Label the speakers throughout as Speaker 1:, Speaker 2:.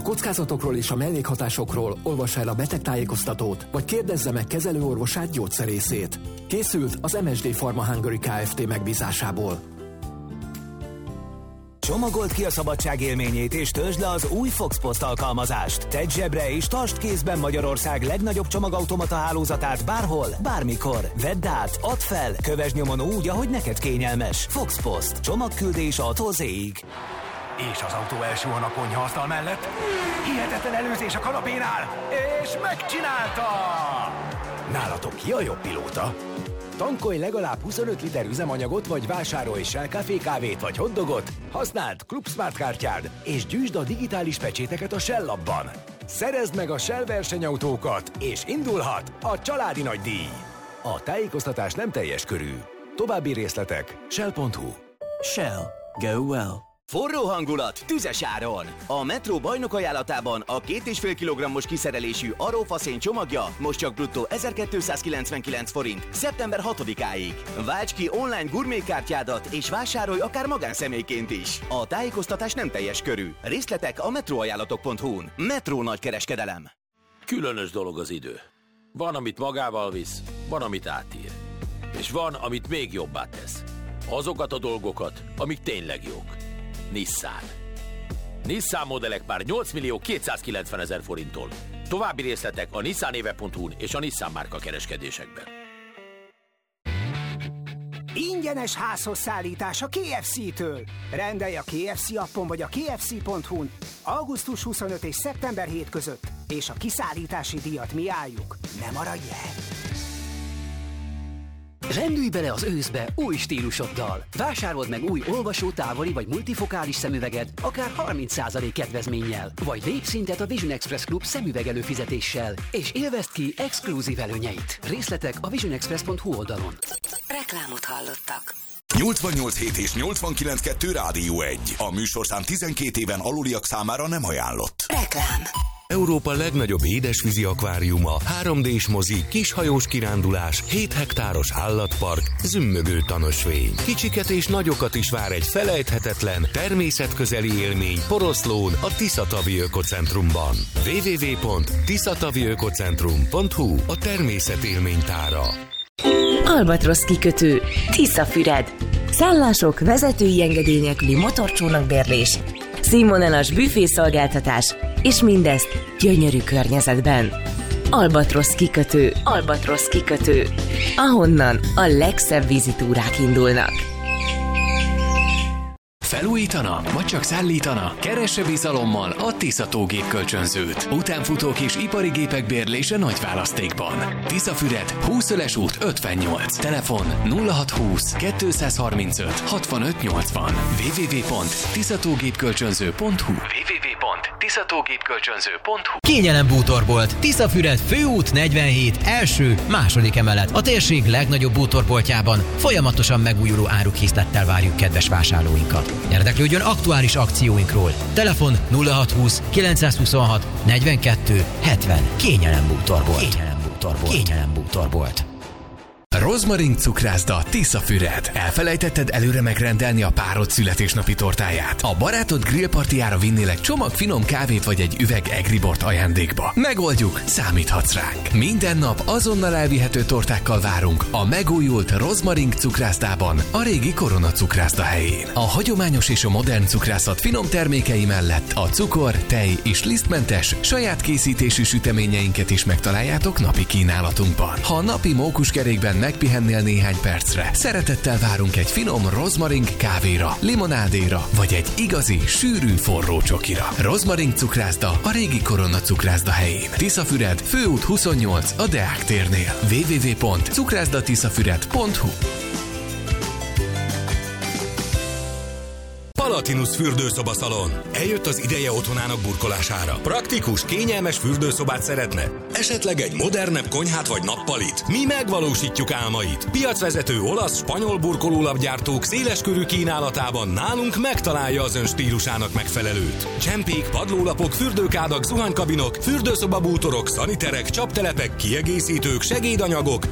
Speaker 1: kockázatokról és a mellékhatásokról olvassa el a betegtájékoztatót, vagy kérdezze meg kezelőorvosát, gyógyszerészét. Készült az MSD Pharma Hungary Kft. Megbízásából.
Speaker 2: Csomagold ki a szabadság élményét és töltsd le az új Fox Post alkalmazást. Tedd zsebre és tartsd kézben Magyarország legnagyobb csomagautomata hálózatát bárhol, bármikor. Vedd át, add fel, kövesd nyomon úgy, ahogy neked kényelmes. Fox Post. Csomagküldés A-tól Z-ig.
Speaker 3: És az autó első a konyhaasztal mellett. Hihetetlen előzés a kanapénál. És megcsinálta! Nálatok ki a jobb pilóta? Tankolj legalább 25 liter üzemanyagot, vagy vásárolj Shell Café kávét vagy hotdogot, használd Club Smart kártyád, és gyűjtsd a digitális pecséteket a Shell appban. Szerezd meg a Shell versenyautókat, és indulhat a családi nagydíj. A tájékoztatás nem teljes körű. További részletek shell.hu.
Speaker 2: Shell. Go well. Forró hangulat, tüzes áron! A Metro bajnok ajánlatában a 2,5 kg-os kiszerelésű arófaszén csomagja most csak bruttó 1299 forint szeptember 6-áig. Válts ki online gurmékártyádat és vásárolj akár magánszemélyként is. A tájékoztatás nem teljes körű. Részletek a metroajánlatok.hu-n. Metro nagykereskedelem.
Speaker 4: Különös dolog az idő. Van, amit magával visz, van, amit átír. És van, amit még jobbá tesz. Azokat a dolgokat, amik tényleg jók. Nissan modellek már 8.290.000 forinttól. További részletek a nissanéve.hu-n és a Nissan márka kereskedésekben.
Speaker 5: Ingyenes házhoz szállítás a KFC-től. Rendelj a KFC appon vagy a kfc.hu-n augusztus 25 és szeptember 7 között, és a kiszállítási díjat mi álljuk. Ne maradj el!
Speaker 6: Rendülj bele az őszbe új stílusoddal. Vásárold meg új olvasó, távoli vagy multifokális szemüveget, akár 30% kedvezménnyel. Vagy lépj szintet a Vision Express Club szemüveg előfizetéssel, és élvezd ki exkluzív előnyeit. Részletek a visionexpress.hu oldalon.
Speaker 7: Reklámot hallottak.
Speaker 8: 88.7 és 89.2 Rádió 1. A műsorszám 12 éven aluliak számára nem ajánlott.
Speaker 7: Reklám.
Speaker 9: Európa legnagyobb édesvízi akváriuma, 3D-s mozi, kishajós kirándulás, 7 hektáros állatpark, zümmögő tanösvény. Kicsiket és nagyokat is vár egy felejthetetlen, természetközeli élmény Poroszlón, a Tiszatavi Ökocentrumban. www.tiszataviökocentrum.hu a természet élménytára.
Speaker 10: Albatrosz kikötő, Tiszafüred. Szállások, vezetői engedély nélküli motorcsónakbérlés, színvonalas büfészolgáltatás, és mindezt gyönyörű környezetben. Albatrosz kikötő, Albatrosz kikötő, ahonnan a legszebb vízitúrák indulnak.
Speaker 11: Felújítana, vagy csak szállítana? Keresse bizalommal a Tiszató gépkölcsönzőt. Utánfutók és ipari gépek bérlése nagy választékban. Tiszafüred, 20 út 58. Telefon 0620 235 6580. www.tiszatógépkölcsönző.hu www.tiszatógépkölcsönző.hu.
Speaker 12: Kényelem bútorbolt, Tiszafüred főút 47, első-második emelet. A térség legnagyobb bútorboltjában folyamatosan megújuló árukkészlettel várjuk kedves vásárlóinkat. Érdeklődjön aktuális akcióinkról. Telefon 0620 926 42 70. Kényelem bútorbolt. Kényelem bútorbolt. Kényelem bútorbolt.
Speaker 11: Rozmarin cukrászda, Tiszafüred. Elfelejtetted előre megrendelni a párod születésnapi tortáját? A barátod grillpartiára vinnélek csomag finom kávét vagy egy üveg egribort ajándékba. Megoldjuk, számíthatsz ránk. Minden nap azonnal elvihető tortákkal várunk a megújult Rozmarin cukrászdában, a régi Korona cukrászda helyén. A hagyományos és a modern cukrászat finom termékei mellett a cukor, tej és lisztmentes saját készítésű süteményeinket is megtaláljátok napi kínálatunkban. Ha a napi mókuskerékben megpihennél néhány percre, szeretettel várunk egy finom rozmaring kávéra, limonádéra, vagy egy igazi, sűrű forró csokira. Rozmaring cukrászda a régi Korona cukrászda helyén. Tiszafüred, főút 28 a Deák térnél. www.cukrászdatiszafüred.hu.
Speaker 13: Palatinus fürdőszobaszalon. Eljött az ideje otthonának burkolására. Praktikus, kényelmes fürdőszobát szeretne? Esetleg egy modernebb konyhát vagy nappalit? Mi megvalósítjuk álmait. Piacvezető olasz, spanyol burkolólapgyártók széleskörű kínálatában nálunk megtalálja az ön stílusának megfelelőt. Csempék, padlólapok, fürdőkádak, zuhanykabinok, fürdőszobabútorok, szaniterek, csaptelepek, kiegészítők, segédanyagok,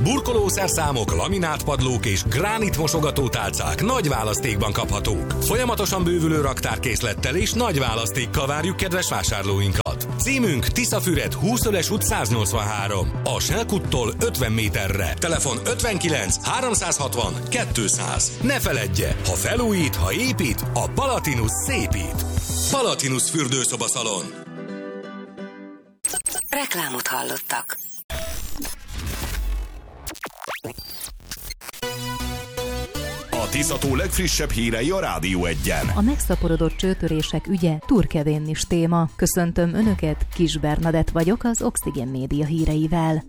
Speaker 13: burkolószerszámok, laminátpadlók és gránitmosogatótálcák nagy választékban kaphatók. Folyamatosan bővül bővülő raktárkészlettel és nagy választékkal várjuk kedves vásárlóinkat. Címünk Tiszafüred 20 út 183. A Selkuttól 50 méterre. Telefon 59 360 200. Ne feledje, ha felújít, ha épít, a Palatinus szépít. Palatinus fürdőszobaszalon.
Speaker 7: Reklámot hallottak.
Speaker 8: A Tisza-tó legfrissebb hírei a Rádió 1-en.
Speaker 14: A megszaporodott csőtörések ügye Turkevén is téma. Köszöntöm Önöket, Kis Bernadett vagyok az Oxygen Média híreivel.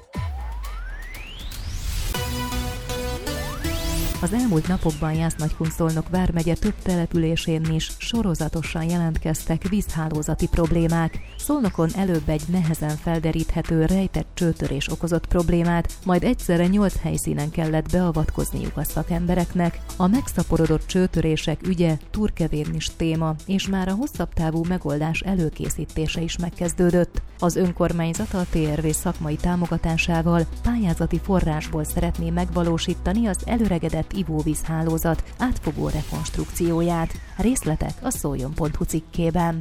Speaker 14: Az elmúlt napokban Jász-Nagykun-Szolnok vármegye több településén is sorozatosan jelentkeztek vízhálózati problémák. Szolnokon előbb egy nehezen felderíthető rejtett csőtörés okozott problémát, majd egyszerre 8 helyszínen kellett beavatkozniuk a szakembereknek. A megszaporodott csőtörések ügye Turkevén is téma, és már a hosszabb távú megoldás előkészítése is megkezdődött. Az önkormányzat a TRV szakmai támogatásával pályázati forrásból szeretné megvalósítani az előregedett ivóvízhálózat átfogó rekonstrukcióját. Részletek a szoljon.hu cikkében.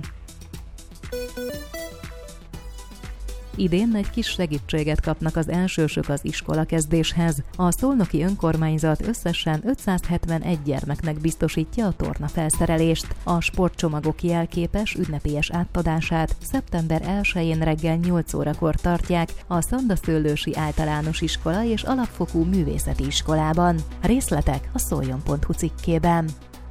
Speaker 14: Idén egy kis segítséget kapnak az elsősök az iskolakezdéshez. A szolnoki önkormányzat összesen 571 gyermeknek biztosítja a tornafelszerelést. A sportcsomagok jelképes ünnepélyes átadását szeptember 1-én reggel 8 órakor tartják a Szandaszőlősi Általános Iskola és Alapfokú Művészeti Iskolában. Részletek a szoljon.hu cikkében.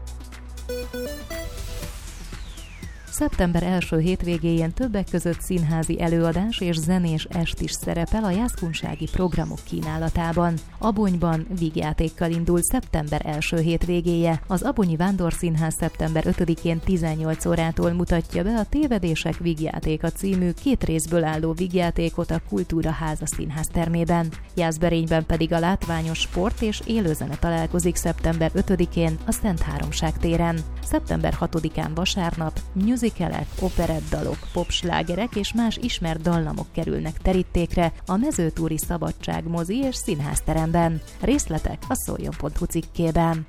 Speaker 14: Szeptember első hétvégéjén többek között színházi előadás és zenés est is szerepel a jászkunsági programok kínálatában. Abonyban vígjátékkal indul szeptember első hétvégéje. Az Abonyi Vándorszínház szeptember 5-én 18 órától mutatja be a Tévedések vígjátéka című 2 részből álló vígjátékot a Kultúraháza Színház termében. Jászberényben pedig a látványos sport és élőzene találkozik szeptember 5-én a Szent Háromság téren. Szeptember 6-án vasárnap musicalek, operettdalok, popslágerek és más ismert dallamok kerülnek terítékre a Mezőtúri Szabadság mozi és színházteremben. Részletek a szoljon.hu cikkében.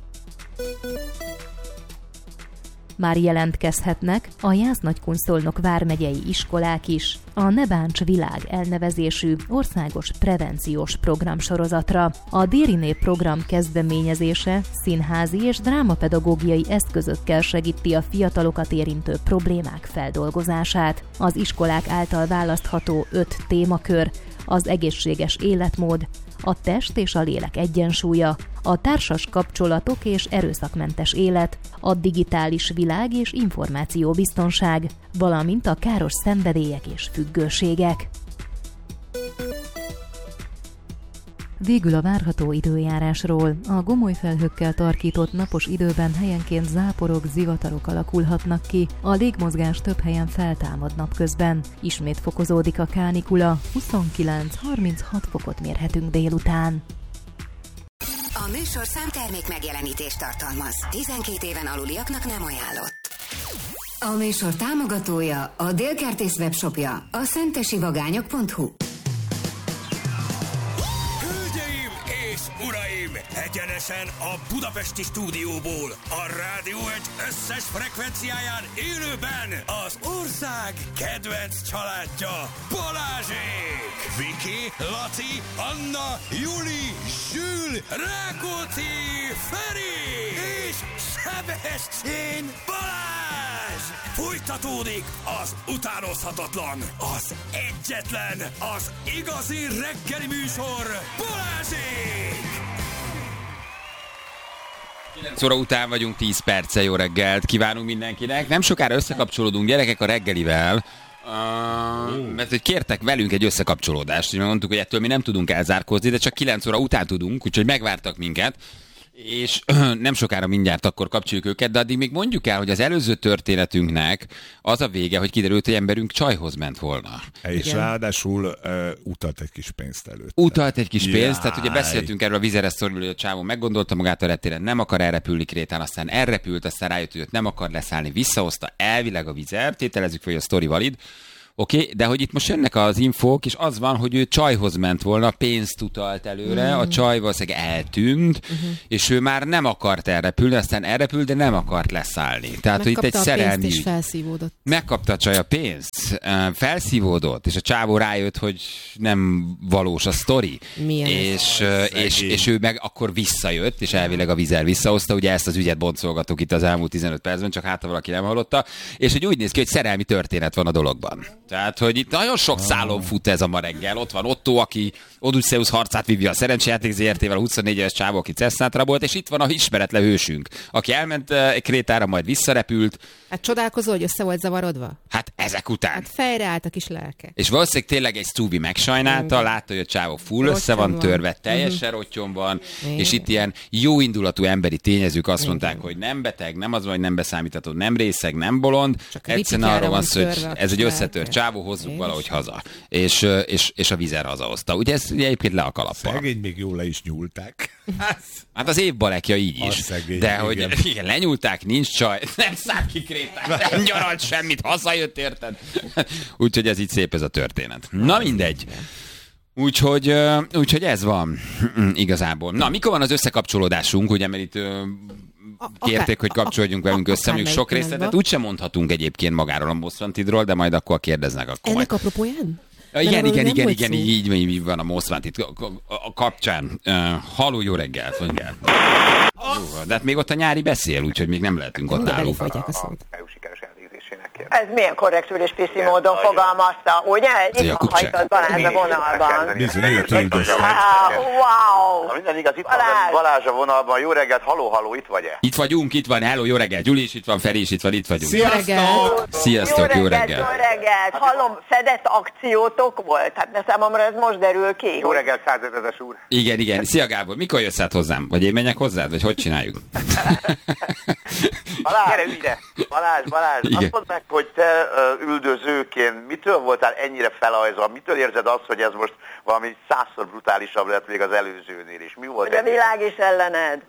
Speaker 14: Már jelentkezhetnek a Jász-Nagykun-Szolnok vármegyei iskolák is a Ne Bánts Világ elnevezésű országos prevenciós programsorozatra. A Déri program kezdeményezése színházi és drámapedagógiai eszközökkel segíti a fiatalokat érintő problémák feldolgozását. Az iskolák által választható 5 témakör: az egészséges életmód, a test és a lélek egyensúlya, a társas kapcsolatok és erőszakmentes élet, a digitális világ és információbiztonság, valamint a káros szenvedélyek és függőségek. Végül a várható időjárásról. A gomoly felhőkkel tarkított napos időben helyenként záporok, zivatarok alakulhatnak ki. A légmozgás több helyen feltámad napközben. Ismét fokozódik a kánikula, 29-36 fokot mérhetünk délután.
Speaker 7: A műsorszám termék megjelenítést tartalmaz. 12 éven aluliaknak nem ajánlott. A műsor támogatója, a Délkertész webshopja, a szentesivagányok.hu.
Speaker 15: Uraim, egyenesen a budapesti stúdióból, a Rádió 1 összes frekvenciáján élőben az ország kedvenc családja, Balázsék! Viki, Laci, Anna, Juli, Zsül, Rákóczi, Feri és Sebestyén Balázs! Folytatódik az utánozhatatlan, az egyetlen, az igazi reggeli műsor, Balázsék!
Speaker 16: 9 óra után vagyunk, 10 perccel, jó reggelt kívánunk mindenkinek. Nem sokára összekapcsolódunk, gyerekek, a reggelivel, mert hogy kértek velünk egy összekapcsolódást, és mondtuk, hogy ettől mi nem tudunk elzárkózni, de csak 9 óra után tudunk, úgyhogy megvártak minket, és nem sokára mindjárt akkor kapcsoljuk őket, de addig még mondjuk el, hogy az előző történetünknek az a vége, hogy kiderült, hogy emberünk csajhoz ment volna.
Speaker 17: És igen, ráadásul utalt egy kis pénzt előtt.
Speaker 16: Utalt egy kis pénzt, tehát ugye beszéltünk erről a vízeresztorról, hogy a csávó meggondolta magát a reptéren, nem akar elrepülni Krétán, aztán elrepült, aztán rájött, hogy nem akar leszállni, visszahozta elvileg a vízer, tételezzük fel, hogy a sztori valid, Oké, de hogy itt most jönnek az infók, és az van, hogy ő csajhoz ment volna, pénzt utalt előre, a csaj valószínűleg eltűnt, és ő már nem akart elrepülni, aztán elrepült, de nem akart leszállni. Tehát, hogy itt egy szerelmi
Speaker 18: pénzt, és felszívódott.
Speaker 16: Megkapta a csaj a pénzt, felszívódott, és a csávó rájött, hogy nem valós a sztori. És ő meg akkor visszajött, és elvileg a Vizer visszahozta, ugye ezt az ügyet boncolgatok itt az elmúlt 15 percben, csak hát valaki nem hallotta, és hogy úgy néz ki, hogy szerelmi történet van a dologban. Tehát, hogy itt nagyon sok szálon fut ez a ma reggel. Ott van Otto, aki Odysseus harcát vívja a szerencsejáték ZRT-vel, a 24 éves csávó, aki Cessnátra volt, és itt van a ismeretlen hősünk, aki elment Krétára, majd visszarepült.
Speaker 18: Hát csodálkozol, hogy össze volt zavarodva?
Speaker 16: Hát ezek után.
Speaker 18: Hát fejre állt a kis lelke.
Speaker 16: És valószínűleg tényleg egy Stúbi megsajnálta, látta, hogy a csávó full össze van törve, teljesen rottyom van, és itt ilyen jó indulatú emberi tényezők azt mondták, hogy nem beteg, nem az, hogy nem beszámítható, nem részeg, nem bolond, egyszerűen arról van szó, hogy ez egy összetört csávó, hozzuk valahogy haza. És a Vizer hazahozta. Ugye ez egyébként le a kalappal.
Speaker 17: Szegény még jól le is nyúlták.
Speaker 16: Hát az év balekja így is.
Speaker 17: Szegény,
Speaker 16: de hogy igen, lenyúlták, nincs csaj, nem szállt ki Krétát, nem nyaralt semmit, hazajött, érted? Úgyhogy ez így szép ez a történet. Na mindegy. Úgyhogy ez van igazából. Na, mikor van az összekapcsolódásunk, ugye, mert itt kérték, hogy kapcsolódjunk velünk össze, mondjuk sok részletet úgysem mondhatunk egyébként magáról a Moszvantidról, de majd akkor kérdeznek. Akkor
Speaker 18: ennek apropóján?
Speaker 16: Igen, így van a Most Wanted a kapcsán. Halló, jó reggelt, mondjál. De hát még ott a nyári beszél, úgyhogy még nem lehetünk ott náluk.
Speaker 19: Ez milyen korrektül és piszi módon fogalmazta, ugye? Itt van hajtad Balázs a vonalban. Wow!
Speaker 20: Minden igaz, itt van Balázs a vonalban. Jó reggelt, halló, itt vagy-e?
Speaker 16: Itt vagyunk, itt van, hello, jó reggelt. Gyuli is itt van, Feri is itt van, itt vagyunk.
Speaker 19: Sziasztok!
Speaker 16: Jó reggelt!
Speaker 19: Jó reggelt! Hallom, fedett akciótok volt? Hát számomra ez most derül ki.
Speaker 20: Jó reggelt, 100 000-es úr!
Speaker 16: Igen. Szia Gábor, mikor jössz át hozzám? Vagy én menjek hozzád? Vagy hogy csináljuk?
Speaker 20: Balázs, gyere ide! Balázs, azt mondd meg, hogy te üldözőként mitől voltál ennyire felajzol? Mitől érzed azt, hogy ez most valami 100-szor brutálisabb lett még az előzőnél is? Mi volt?
Speaker 19: Hogy a világ is ellened.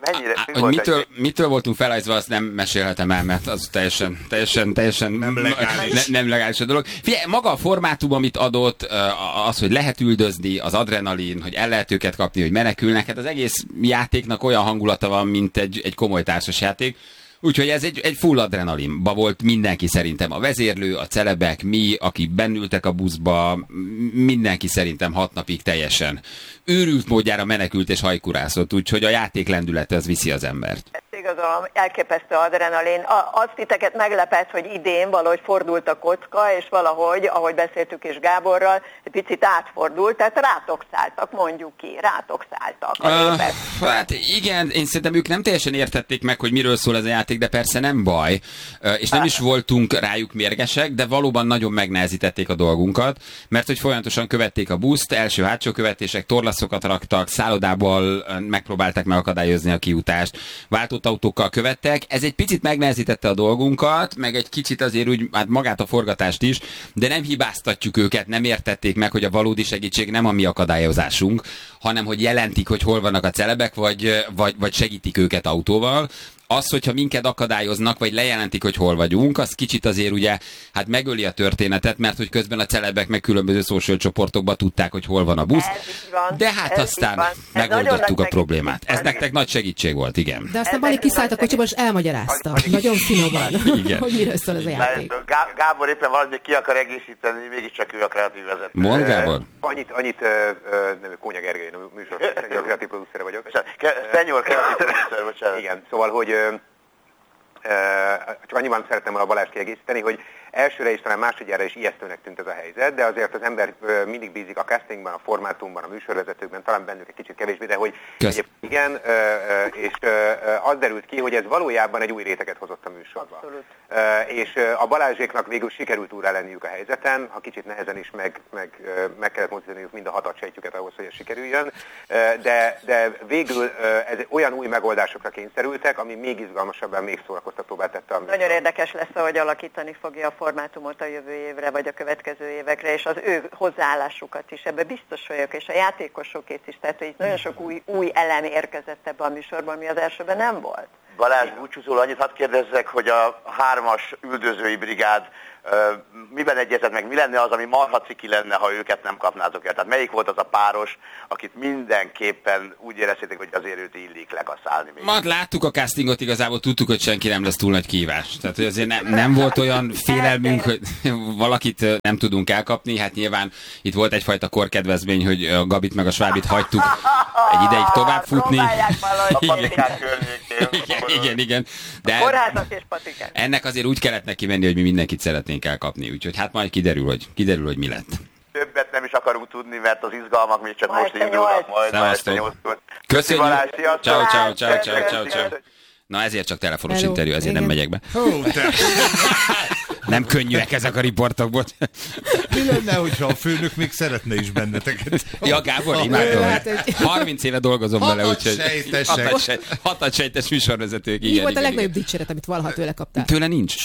Speaker 16: Mitől voltunk felajzva, azt nem mesélhetem el, mert az teljesen nem legális a dolog. Figyelj, maga a formátum, amit adott, az, hogy lehet üldözni, az adrenalin, hogy el lehet őket kapni, hogy menekülnek, hát az egész játéknak olyan hangulata van, mint egy komoly társasjáték. Úgyhogy ez egy full adrenalinba volt mindenki szerintem. A vezérlő, a celebek, mi, akik bennültek a buszba, mindenki szerintem 6 napig teljesen őrült módjára menekült és hajkurászott, úgyhogy a játék lendülete az viszi az embert.
Speaker 19: Ez igazán elképesztő adrenalin. Azt titeket meglepett, hogy idén valahogy fordult a kocka, és valahogy, ahogy beszéltük is Gáborral, egy picit átfordult, tehát rátok szálltak, mondjuk ki, rátok szálltak.
Speaker 16: Hát igen, én szerintem ők nem teljesen értették meg, hogy miről szól ez a játék, de persze nem baj, és nem is voltunk rájuk mérgesek, de valóban nagyon megnehezítették a dolgunkat, mert hogy folyamatosan követték a buszt, első-hátsó követések, torlaszokat raktak, szállodából megpróbálták megakadályozni a kijutást, váltott autókkal követtek, ez egy picit megnehezítette a dolgunkat, meg egy kicsit azért úgy, hát magát a forgatást is, de nem hibáztatjuk őket, nem értették meg, hogy a valódi segítség nem a mi akadályozásunk, hanem hogy jelentik, hogy hol vannak a celebek, vagy segítik őket autóval. Az, hogyha minket akadályoznak, vagy lejelentik, hogy hol vagyunk, az kicsit azért ugye, hát megöli a történetet, mert hogy közben a celebek meg különböző social csoportokban tudták, hogy hol van a busz. De hát aztán megoldottuk a problémát. Ez nektek nagy segítség volt, igen.
Speaker 18: De aztán Bali kiszállt a kocsiból, és elmagyarázta. Nagyon finoman, hogy miről szól ez a játék.
Speaker 20: Gábor éppen valamit ki akar egészíteni, mégiscsak ő a kreatív vezető.
Speaker 16: Mond, Gábor?
Speaker 20: Annyit Kónya Gergely, műsor, kreatív producere vagyok. Senior kreatív producer, bocsánat. Igen, szóval, hogy csak annyiban szeretném a Balást kiegészíteni, hogy elsőre és talán másodjára is ijesztőnek tűnt ez a helyzet, de azért az ember mindig bízik a castingban, a formátumban, a műsorvezetőkben, talán bennük egy kicsit kevésbé, de hogy igen, és az derült ki, hogy ez valójában egy új réteget hozott a műsorba. És a Balázséknak végül sikerült úrrá lenniük a helyzeten, ha kicsit nehezen is meg kellett mozdítaniuk mind a 6 sejtjüket ahhoz, hogy ez sikerüljön, de végül ez olyan új megoldásokra kényszerültek, ami még izgalmasabbá, még szórakoztatóbbá tette a műsort.
Speaker 19: Nagyon érdekes lesz, ahogy alakítani fogja a formátumot a jövő évre, vagy a következő évekre, és az ő hozzáállásukat is. Ebbe biztos vagyok, és a játékosokét is. Tehát, hogy itt nagyon sok új elem érkezett ebbe a műsorban, ami az elsőben nem volt.
Speaker 20: Balázs, búcsúzól annyit hadd kérdezzek, hogy a 3-as üldözői brigád
Speaker 21: miben egyezett meg, mi lenne az, ami marha ciki lenne, ha őket nem kapnátok el? Tehát melyik volt az a páros, akit mindenképpen úgy éreztétek, hogy azért őt illik lekaszálni?
Speaker 16: Majd láttuk a castingot, igazából tudtuk, hogy senki nem lesz túl nagy kihívás. Tehát hogy azért nem volt olyan félelmünk, hogy valakit nem tudunk elkapni. Hát nyilván itt volt egyfajta korkedvezmény, hogy a Gabit meg a Schwabit hagytuk egy ideig tovább futni. Igen. De ennek azért úgy kellett neki menni, hogy mi mindenkit szeretnénk elkapni. Úgyhogy hát majd kiderül, hogy mi lett.
Speaker 21: Többet nem is akarunk tudni, mert az izgalmak még csak most indulnak majd.
Speaker 16: Szevasztok. Köszönjük. Ciao. Na ezért csak telefonos interjú, ezért nem megyek be. Nem könnyűek ezek a riportokból.
Speaker 17: Mi lenne, hogyha a főnök még szeretne is benneteket?
Speaker 16: Ja, Gábor, imádom. 30 éve dolgozom vele, úgyhogy... Hatat-sejtes műsorvezetők.
Speaker 18: Mi volt a legnagyobb dicséret, amit valaha tőle kaptál?
Speaker 16: Tőle nincs.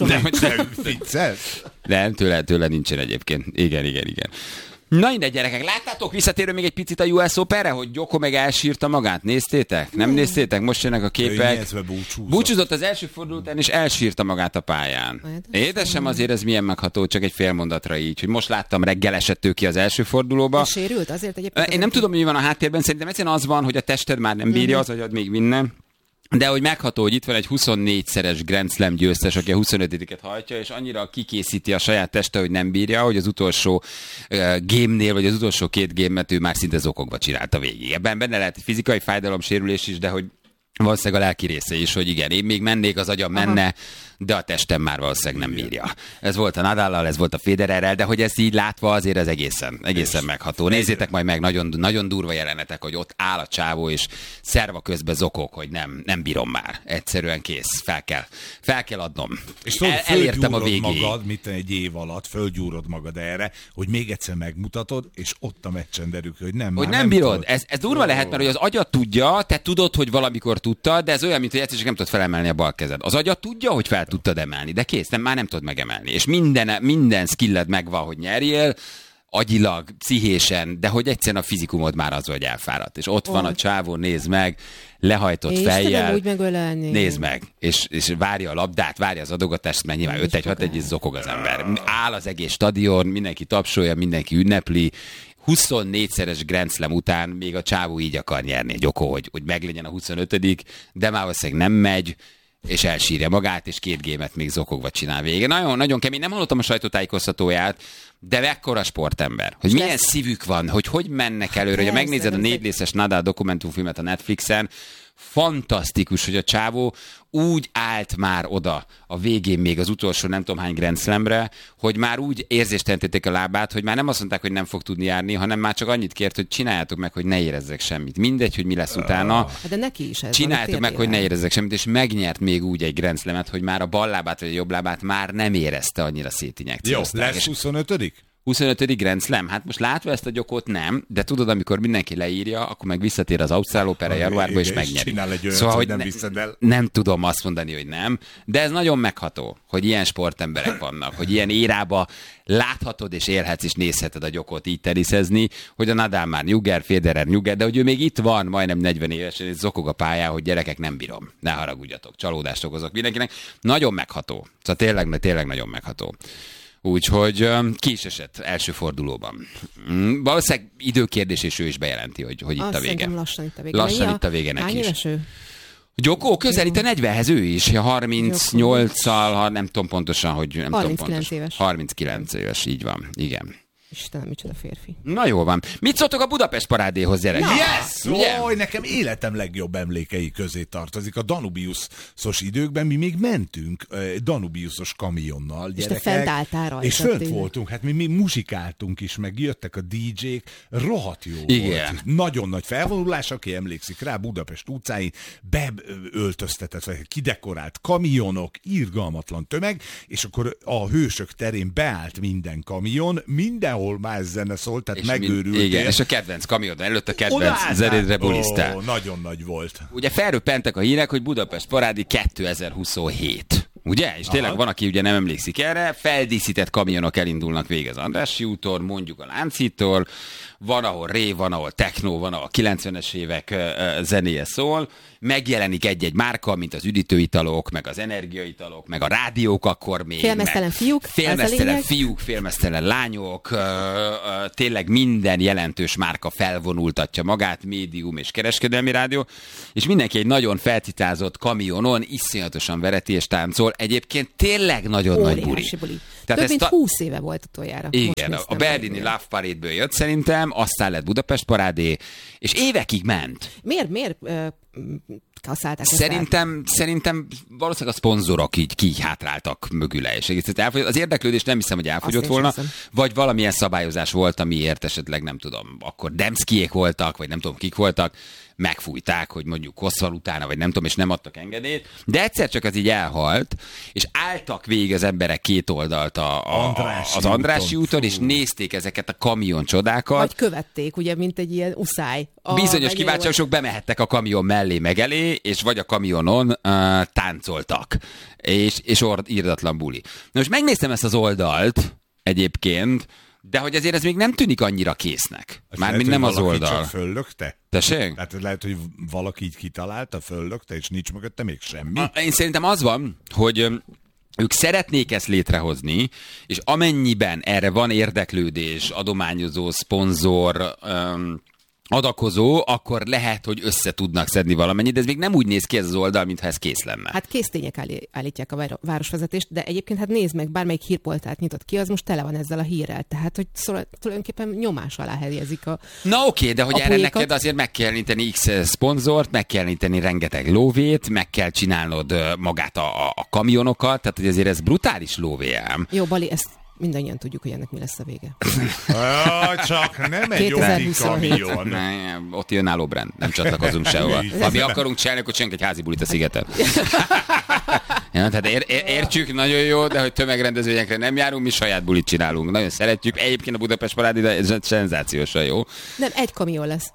Speaker 16: Nem, tőle nincsen egyébként. Igen. Na mindegy, gyerekek, láttátok, visszatérő még egy picit a US Openre, hogy Djoko meg elsírta magát? Néztétek? Nem néztétek? Most jönnek a képek. Búcsúzott az első forduló után, és elsírta magát a pályán. Édesem, azért ez milyen megható, csak egy fél mondatra így, hogy most láttam, reggel esett ő ki az első fordulóba.
Speaker 18: Sérült azért egyébként?
Speaker 16: Én nem tudom, hogy mi van a háttérben, szerintem egyszerűen az van, hogy a tested már nem bírja, az agyad még minden. De hogy megható, hogy itt van egy 24-szeres Grand Slam győztes, aki a 25-et hajtja, és annyira kikészíti a saját teste, hogy nem bírja, hogy az utolsó game-nél, vagy az utolsó 2 game-et ő már szinte zokogva csinálta végig. Ebben benne lehet fizikai fájdalom, sérülés is, de hogy valószínűleg a lelki része is, hogy igen, én még mennék, az agyam menne, de a testem már valószínűleg nem bírja. Ez volt a Nadallal, ez volt a Federerrel, de hogy ezt így látva azért ez egészen megható. Nézzétek majd meg, nagyon, nagyon durva jelenetek, hogy ott áll a csávó, és szerva közben zokog, hogy nem bírom már. Egyszerűen kész, fel kell adnom.
Speaker 17: És elértem a végéig. Magad, mint egy év alatt, fölgyúrod magad erre, hogy még egyszer megmutatod, és ott a meccsen derül, hogy nem
Speaker 16: bírod. Ez durva lehet, mert hogy az agyat tudja, te tudod, hogy valamikor tudtad, de ez olyan, mint hogy egyszer csak nem tudod felemelni a bal kezed. Az agyat tudja, hogy fel tudtad emelni, de kész, már nem tudod megemelni. És minden skilled megvan, hogy nyerjél, agyilag, pszichésen, de hogy egyszerűen a fizikumod már az, hogy elfáradt. És ott van a csávó, nézd meg, lehajtott fejjel.
Speaker 18: Úgy megölelni.
Speaker 16: Nézd meg, és várja a labdát, várja az adogatást, mert nyilván 5-1-6-1 is zokog az ember. Áll az egész stadion, mindenki tapsolja, mindenki ünnepli. 24-szeres Grand Slam után még a csávó így akar nyerni, Djoko, hogy meglegyen a 25., de már valószínűleg nem megy, és elsírja magát, és 2 gémet még zokogva csinál végén. Nagyon, nagyon kemény. Nem hallottam a sajtótájékoztatóját, de mekkora sportember. Hogy milyen szívük van, hogy mennek előre. Hogyha megnézed a 4 részes Nadal dokumentumfilmet a Netflixen, fantasztikus, hogy a csávó úgy állt már oda a végén még az utolsó nem tudom hány Grand Slamre, hogy már úgy érzéstelenítették a lábát, hogy már nem azt mondták, hogy nem fog tudni járni, hanem már csak annyit kért, hogy csináljátok meg, hogy ne érezzek semmit. Mindegy, hogy mi lesz utána.
Speaker 18: De neki is ez
Speaker 16: csináljátok meg, hogy ne érezzek semmit, és megnyert még úgy egy Grand Slamet, hogy már a bal lábát vagy a jobb lábát már nem érezte annyira szétinjekciózták.
Speaker 17: Jó, lesz 25.
Speaker 16: 25. Grand Slam. Hát most látva ezt a Djokót nem, de tudod, amikor mindenki leírja, akkor meg visszatér az Ausztrál Openre januárban, és megnyeri.
Speaker 17: Szóval, hogy nem viszed el.
Speaker 16: Nem tudom azt mondani, hogy nem, de ez nagyon megható, hogy ilyen sportemberek vannak, hogy ilyen érába láthatod és élhetsz és nézheted a Djokót így teniszezni, hogy a Nadal már nyugger, Federer nyugger, de hogy ő még itt van, majdnem 40 évesen, és zokog a pályán, hogy gyerekek, nem bírom. Ne haragudjatok, csalódást okozok mindenkinek. Nagyon megható. Szóval tényleg nagyon megható. Úgyhogy ki is esett első fordulóban. Valószínűleg időkérdés, és ő is bejelenti, hogy itt a vége.
Speaker 18: Lassan itt a vége.
Speaker 16: Lassan itt a vége neki is.
Speaker 18: Hány éves ő?
Speaker 16: Djoko közelít a 40-hez ő is. 38-al, nem tudom pontosan, hogy...
Speaker 18: 39 éves.
Speaker 16: 39 éves, így van. Igen.
Speaker 18: Istenem, micsoda férfi.
Speaker 16: Na jó van. Mit szóltok a Budapest parádéhoz, gyerek?
Speaker 17: Yes! Oly, nekem életem legjobb emlékei közé tartozik. A Danubiusos időkben mi még mentünk Danubiusos kamionnal, gyerekek. És
Speaker 18: te fent álltál rajta.
Speaker 17: És fönt voltunk, hát mi muzsikáltunk is, meg jöttek a DJ-k, rohadt jó volt. Nagyon nagy felvonulás, aki emlékszik rá, Budapest utcáin beöltöztetett, vagy kidekorált kamionok, irgalmatlan tömeg, és akkor a Hősök terén beállt minden kamion, mindenhol más zene szólt, tehát megőrültél.
Speaker 16: Igen, és a kedvenc kamion előtt a kedvenc zenédre bulisztál.
Speaker 17: Nagyon nagy volt.
Speaker 16: Ugye felröppentek a hírek, hogy Budapest parádi 2027. Ugye? És tényleg van, aki ugye nem emlékszik erre, feldíszített kamionok elindulnak végig az Andrássy úton, mondjuk a Lánchídtól, van, ahol rave, van, ahol techno, van, ahol 90-es évek zenéje szól, megjelenik egy-egy márka, mint az üdítőitalok, meg az energiaitalok, meg a rádiók akkor még.
Speaker 18: Félmeztelen fiúk.
Speaker 16: Félmeztelen fiúk, félmeztelen lányok, tényleg minden jelentős márka felvonultatja magát, médium és kereskedelmi rádió, és mindenki egy nagyon feltitázott kamionon iszonyatosan vereti és táncol. Egyébként tényleg nagyon nagy buli.
Speaker 18: Több mint 20 éve volt utoljára.
Speaker 16: Igen, a berlini Love Parade-ből jött szerintem, aztán lett Budapest parádé, és évekig ment.
Speaker 18: Miért kasszálták
Speaker 16: Szerintem valószínűleg a szponzorok így kihátráltak mögüle, és az érdeklődés nem hiszem, hogy elfogyott volna, vagy valamilyen szabályozás volt, amiért esetleg nem tudom, akkor Demszkijék voltak, vagy nem tudom kik voltak, megfújták, hogy mondjuk hosszal utána, vagy nem tudom, és nem adtak engedélyt, de egyszer csak az így elhalt, és álltak végig az emberek két oldalt az Andrássy úton, és nézték ezeket a kamion csodákat.
Speaker 18: Vagy követték, ugye, mint egy ilyen uszály.
Speaker 16: Bizonyos kíváncsiak bemehettek a kamion mellé meg elé, és vagy a kamionon táncoltak, és írdatlan buli. Na most megnéztem ezt az oldalt egyébként, de hogy azért ez még nem tűnik annyira késznek. Mármint nem az oldal.
Speaker 17: Csak föllökte?
Speaker 16: Tessék?
Speaker 17: Tehát lehet, hogy valaki így kitalálta, föllökte, és nincs mögötte még semmi.
Speaker 16: Én szerintem az van, hogy ők szeretnék ezt létrehozni, és amennyiben erre van érdeklődés, adományozó, szponzor, adakozó, akkor lehet, hogy össze tudnak szedni valamennyit, de ez még nem úgy néz ki ez az oldal, mintha ez kész lenne.
Speaker 18: Hát kész tények állítják a városvezetést, de egyébként hát nézd meg, bármelyik hírportált nyitott ki, az most tele van ezzel a hírrel. Tehát, hogy tulajdonképpen nyomás alá helyezik a
Speaker 16: Na oké, de hogy erre neked azért meg kell említeni X szponzort, meg kell említeni rengeteg lóvét, meg kell csinálnod magát a kamionokat, tehát hogy azért ez brutális lóvé ám.
Speaker 18: Jó, Bali, ezt mindannyian tudjuk, hogy ennek mi lesz a vége.
Speaker 17: Csak nem egy olyan kamion.
Speaker 16: Ott jön álló brand, nem csatlakozunk sehova. Ha mi akarunk csinálni, akkor csinálunk egy házi bulit a szigeten. Ja, tehát értjük, nagyon jó, de hogy tömegrendezvényekre nem járunk, mi saját bulit csinálunk. Nagyon szeretjük. Egyébként a Budapest Parádé, de ez szenzációsan jó.
Speaker 18: Nem, egy kamion lesz.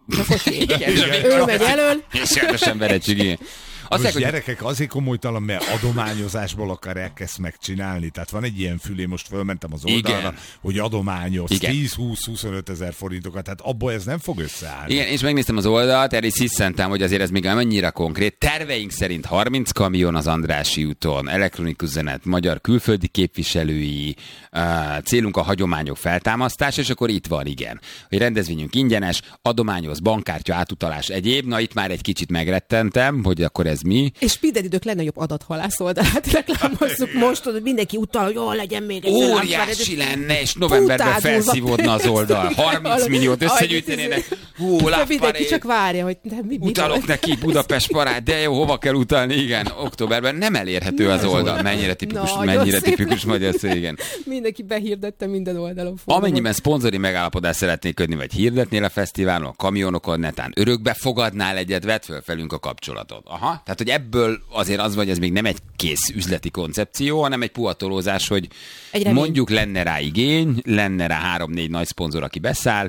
Speaker 18: Ő megy elől.
Speaker 16: És jelentősen veretjük, igen.
Speaker 17: Most gyerekek azért komolytalan, mert adományozásból akarják ezt megcsinálni. Tehát van egy ilyen fülé, most fölmentem az oldalra, hogy adományoz 10-20-25 ezer forintokat, tehát abból ez nem fog összeállni.
Speaker 16: Igen, és megnéztem az oldalt, erre is hiszentem, hogy azért ez még nem annyira konkrét. Terveink szerint 30 kamion az Andrássy úton, elektronikus zenet, magyar külföldi képviselői, célunk a hagyományok feltámasztása, és akkor itt van, igen. Hogy rendezvényünk ingyenes, adományoz, bankkártya, átutalás, egyéb. Na itt már egy kicsit megrettentem, hogy akkor ez mi.
Speaker 18: És minden idők legnagyobb adathalász oldalát reklámozzuk most, hogy mindenki utal, hogy jól legyen még egy
Speaker 16: óriási lenne, és novemberben felszívódna az oldal. 30 milliót összegyűjtenének.
Speaker 18: Mindenki csak várja, hogy mi
Speaker 16: utalok neki, Budapest parád, de jó, hova kell utalni? Igen, októberben nem elérhető az oldal. Mennyire tipikus magyar szó, igen.
Speaker 18: Mindenki behirdette minden oldalon.
Speaker 16: Amennyiben szponzori megállapodást szeretnék kötni, vagy hirdetnél a fesztiválon, a kamionokon, netán örökbe fogadnál egyet, vedd föl felünk a kapcsolatot. Aha, tehát hogy ebből azért az vagy, ez még nem egy kész üzleti koncepció, hanem egy puhatolózás, hogy mondjuk lenne rá igény, lenne rá 3-4 nagy szponzor, aki beszáll,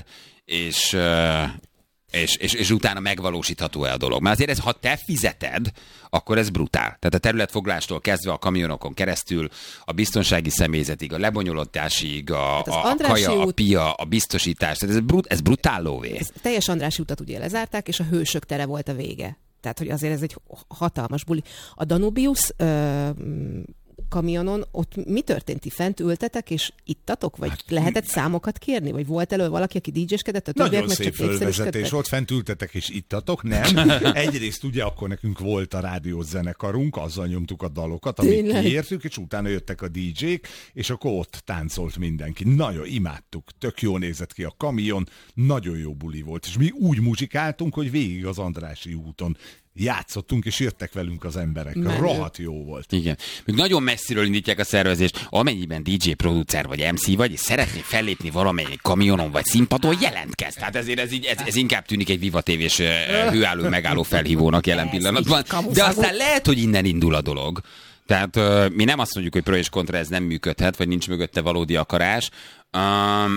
Speaker 16: és utána megvalósítható-e a dolog. Mert azért ez, ha te fizeted, akkor ez brutál. Tehát a területfoglástól kezdve a kamionokon keresztül, a biztonsági személyzetig, a lebonyolításig, a kaja, a pia, a biztosítás. Tehát ez brutál lóvé. Ez
Speaker 18: teljes Andrássy utat ugye lezárták, és a Hősök tere volt a vége. Tehát, hogy azért ez egy hatalmas buli. A Danubius kamionon, ott mi történt? Ti fent ültetek, és ittatok? Vagy lehetett számokat kérni? Vagy volt elő valaki, aki DJ-skedett?
Speaker 17: Nagyon szép fölvezetés volt, fent ültetek, és ittatok? Nem. Egyrészt ugye akkor nekünk volt a rádiós zenekarunk, azzal nyomtuk a dalokat, amit kiértük, és utána jöttek a DJ-k, és akkor ott táncolt mindenki. Nagyon imádtuk. Tök jól nézett ki a kamion, nagyon jó buli volt. És mi úgy muzsikáltunk, hogy végig az Andrássy úton játszottunk, és jöttek velünk az emberek. Rohadt jó volt.
Speaker 16: Igen. Még nagyon messziről indítják a szervezést. Amennyiben DJ, producer vagy MC vagy, és szeretnél fellépni valamelyik kamionon vagy színpadon, jelentkezz. Tehát ezért ez inkább tűnik egy Viva TV-s hőálló megálló felhívónak jelen pillanatban. De aztán lehet, hogy innen indul a dolog. Tehát mi nem azt mondjuk, hogy pro és kontra ez nem működhet, vagy nincs mögötte valódi akarás.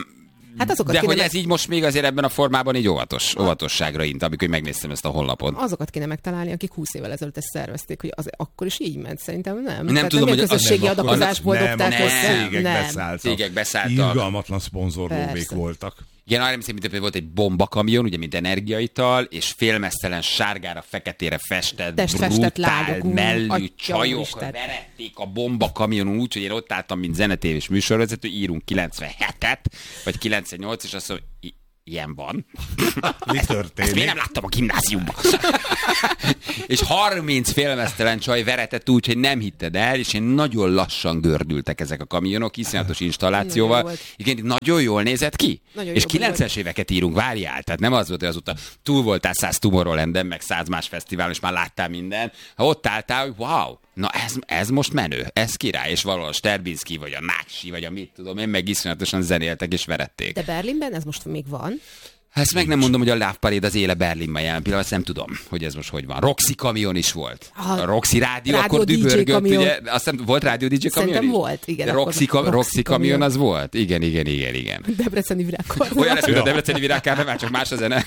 Speaker 18: Hát azokat
Speaker 16: de hogy ez így most még azért ebben a formában így óvatosságra int, amikor megnéztem ezt a honlapot.
Speaker 18: Azokat kéne megtalálni, akik 20 évvel ezelőtt ezt szervezték, hogy az akkor is így ment, szerintem nem.
Speaker 16: Nem tudom, hogy
Speaker 18: közösségi adakozásból dobták
Speaker 17: össze.
Speaker 16: Cégek beszálltak.
Speaker 17: Irgalmatlan szponzorlóvék voltak.
Speaker 16: Igen, arra emlékszem, mint volt egy bombakamion, ugye, mint energiaital, és félmeztelen sárgára, feketére festett, brutál mellű csajok verették a bombakamion úgy, hogy én ott álltam, mint zenetévés műsorvezető, írunk 97-et, vagy 98, és azt mondom, ilyen van.
Speaker 17: Mi történik?
Speaker 16: Ezt még nem láttam a gimnáziumban. És 30 félmeztelen csaj veretett úgy, hogy nem hitted el, és én nagyon lassan gördültek ezek a kamionok, iszonyatos installációval. Igen, nagyon jól nézett ki. Nagyon és 90-es éveket írunk, várjál. Tehát nem az volt, hogy azóta túl voltál 100 Tomorrowlanden, meg 100 más fesztiválon, és már láttál minden. Ha ott álltál, hogy wow, na ez most menő, ez király, és valahol a Sterbinski, vagy a Náksi, vagy a mit tudom én, meg iszonyatosan zenéltek és verették.
Speaker 18: De Berlinben ez most még van?
Speaker 16: Ezt meg nem mondom, hogy a Love Parade az éle Berlinben jelen pillanat, azt nem tudom, hogy ez most hogy van. Roxy kamion is volt. A Roxy rádió akkor dübörgött, ugye? Azt hiszem, volt rádió DJ kamion
Speaker 18: Szerintem
Speaker 16: is?
Speaker 18: volt, igen.
Speaker 16: Roxy kamion az volt? Igen.
Speaker 18: Debreceni virágkar.
Speaker 16: Olyan lesz, mint a Debreceni virágkár, már csak más a zene.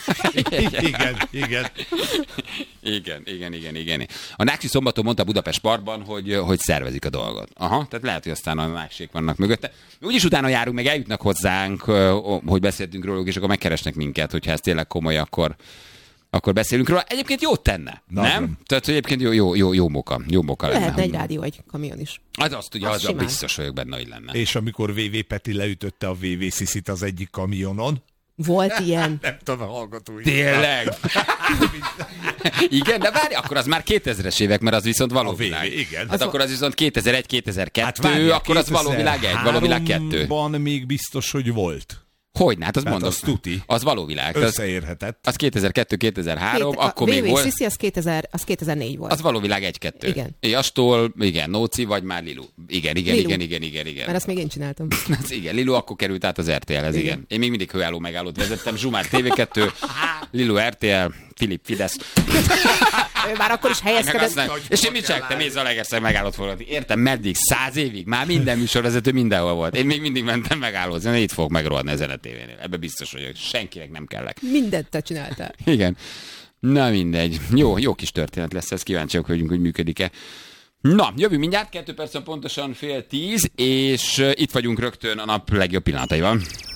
Speaker 16: Igen. A Náksi szombaton mondta Budapest Parkban, hogy szervezik a dolgot. Aha, tehát lehet, hogy aztán a Náksék vannak mögötte. Úgyis utána járunk, meg eljutnak hozzánk, hogy beszéltünk róluk, és akkor megkeresnek minket, hogyha ez tényleg komoly, akkor beszélünk róla. Egyébként jót tenne, nem? Tehát egyébként jó moka lenne.
Speaker 18: Lehetne egy rádió, egy kamion is.
Speaker 16: Azt ugye, az biztos vagyok benne, hogy lenne.
Speaker 17: És amikor VV Peti leütötte a VV Sziszit az egyik kamionon,
Speaker 18: volt ilyen.
Speaker 17: Nem tudom, a hallgatói.
Speaker 16: Tényleg? Igen, de várj, akkor az már 2000-es évek, mert az viszont való világ.
Speaker 17: Igen.
Speaker 16: Hát akkor az viszont 2001-2002, hát akkor az való világ 1, való világ 2.
Speaker 17: Van még biztos, hogy volt.
Speaker 16: Hogyne, hát az mondom.
Speaker 17: Az tuti.
Speaker 16: Az való világ.
Speaker 17: Összeérhetett.
Speaker 16: Az 2002-2003, akkor még volt.
Speaker 18: A VV Sissi az 2004 volt.
Speaker 16: Az való világ 1-2.
Speaker 18: Igen.
Speaker 16: Astól, igen, Nóci, vagy már Lilu. Igen.
Speaker 18: Mert azt még én csináltam.
Speaker 16: Igen, Lilu akkor került át az RTL-hez, igen. Én még mindig hőálló megállót vezettem, Zsumár TV2, Lilu RTL, Filip Fidesz.
Speaker 18: Ő már akkor is helyezkedett.
Speaker 16: És én mit csináltam? Mész a Legerszer megállót forgatni. Értem, meddig? 100 évig? Már minden műsorvezető mindenhol volt. Én még mindig mentem megállózni. Itt fogok megrohadni ezen a tévénél. Ebbe biztos vagyok. Senkinek nem kellek.
Speaker 18: Mindent te csináltál.
Speaker 16: Igen. Na mindegy. Jó kis történet lesz ez. Kíváncsiak vagyunk, hogy működik-e. Na, jövünk mindjárt. 2 percen pontosan 9:30, és itt vagyunk rögtön a nap legjobb pillanataival.